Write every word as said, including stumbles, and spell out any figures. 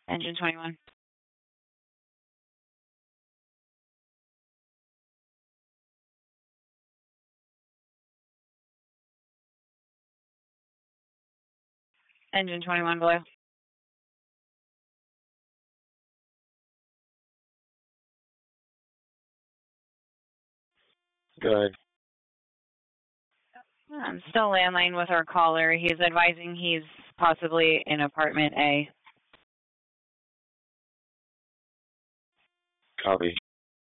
Engine twenty-one. Engine twenty-one, Blue. Good. I'm still landline with our caller. He's advising he's possibly in apartment A. Copy.